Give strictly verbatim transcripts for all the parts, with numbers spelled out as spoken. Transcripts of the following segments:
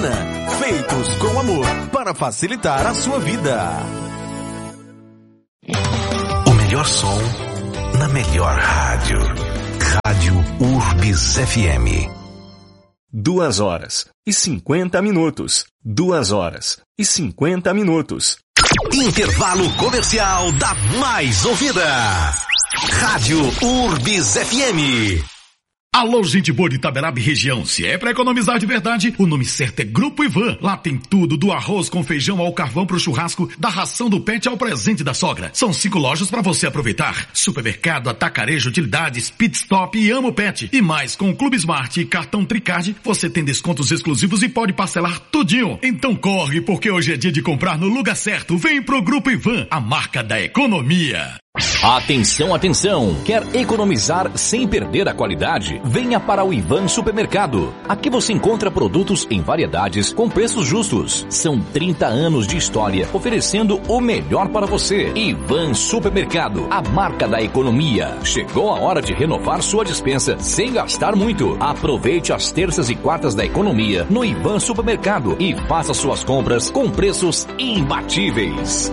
Vina, feitos com amor para facilitar a sua vida. O melhor som na melhor rádio. Rádio Urbis F M. Duas horas e cinquenta minutos. Duas horas e cinquenta minutos. Intervalo comercial da mais ouvida. Rádio Urbis F M. Alô, gente boa de Itaberaba e região. Se é pra economizar de verdade, o nome certo é Grupo Ivan. Lá tem tudo, do arroz com feijão ao carvão pro churrasco, da ração do pet ao presente da sogra. São cinco lojas pra você aproveitar. Supermercado, atacarejo, utilidades, pit stop e Amo Pet. E mais, com o Clube Smart e cartão Tricard, você tem descontos exclusivos e pode parcelar tudinho. Então corre, porque hoje é dia de comprar no lugar certo. Vem pro Grupo Ivan, a marca da economia. Atenção, atenção! Quer economizar sem perder a qualidade? Venha para o Ivan Supermercado. Aqui você encontra produtos em variedades com preços justos. São trinta anos de história oferecendo o melhor para você. Ivan Supermercado, a marca da economia. Chegou a hora de renovar sua despensa sem gastar muito. Aproveite as terças e quartas da economia no Ivan Supermercado e faça suas compras com preços imbatíveis.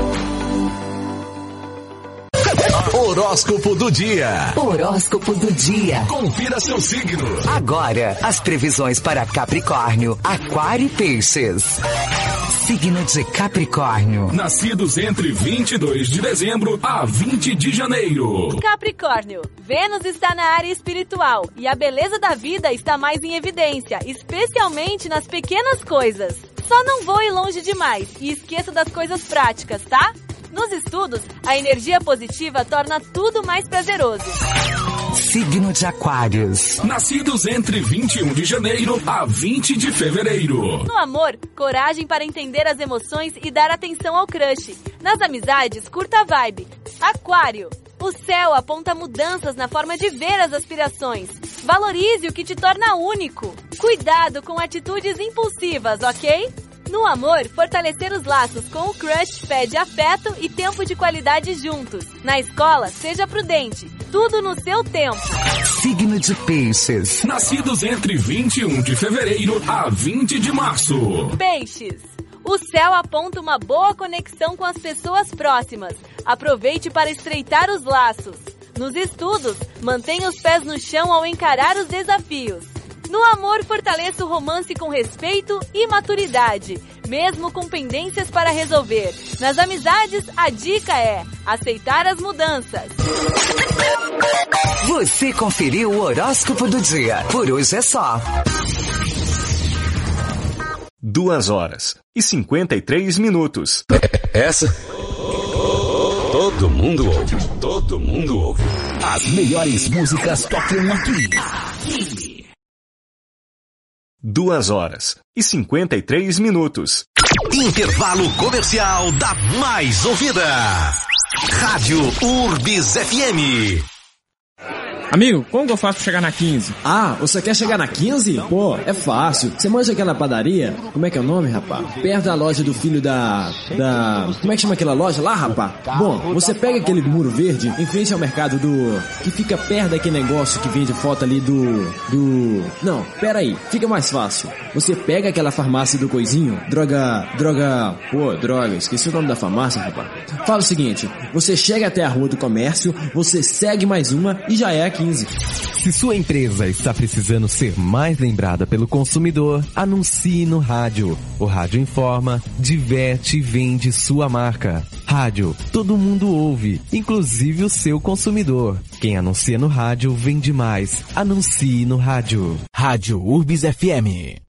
Horóscopo do dia. Horóscopo do dia. Confira seu signo. Agora, as previsões para Capricórnio, Aquário e Peixes. Signo de Capricórnio. Nascidos entre vinte e dois de dezembro a vinte de janeiro. Capricórnio, Vênus está na área espiritual e a beleza da vida está mais em evidência, especialmente nas pequenas coisas. Só não voe longe demais e esqueça das coisas práticas, tá? Nos estudos, a energia positiva torna tudo mais prazeroso. Signo de Aquários. Nascidos entre vinte e um de janeiro a vinte de fevereiro. No amor, coragem para entender as emoções e dar atenção ao crush. Nas amizades, curta a vibe. Aquário. O céu aponta mudanças na forma de ver as aspirações. Valorize o que te torna único. Cuidado com atitudes impulsivas, ok? No amor, fortalecer os laços com o crush pede afeto e tempo de qualidade juntos. Na escola, seja prudente. Tudo no seu tempo. Signo de Peixes. Nascidos entre vinte e um de fevereiro a vinte de março. Peixes. O céu aponta uma boa conexão com as pessoas próximas. Aproveite para estreitar os laços. Nos estudos, mantenha os pés no chão ao encarar os desafios. No amor, fortaleça o romance com respeito e maturidade, mesmo com pendências para resolver. Nas amizades, a dica é aceitar as mudanças. Você conferiu o horóscopo do dia. Por hoje é só. Duas horas e cinquenta e três minutos. Essa? Todo mundo ouve. Todo mundo ouve. As melhores músicas tocam aqui. Duas horas e cinquenta e três minutos. Intervalo comercial da mais ouvida. Rádio Urbis F M. Amigo, como que eu faço pra chegar na quinze? Ah, você quer chegar na quinze? Pô, é fácil. Você manja aquela padaria? Como é que é o nome, rapaz? Perto da loja do filho da... da... Como é que chama aquela loja lá, rapaz? Bom, você pega aquele muro verde em frente ao mercado do... que fica perto daquele negócio que vende foto ali do... do... Não, pera aí. Fica mais fácil. Você pega aquela farmácia do coisinho, droga... droga... Pô, droga, esqueci o nome da farmácia, rapaz. Fala o seguinte, você chega até a Rua do Comércio, você segue mais uma e já é a quinze. Se sua empresa está precisando ser mais lembrada pelo consumidor, anuncie no rádio. O rádio informa, diverte e vende sua marca. Rádio, todo mundo ouve, inclusive o seu consumidor. Quem anuncia no rádio vende mais. Anuncie no rádio. Rádio Urbis F M.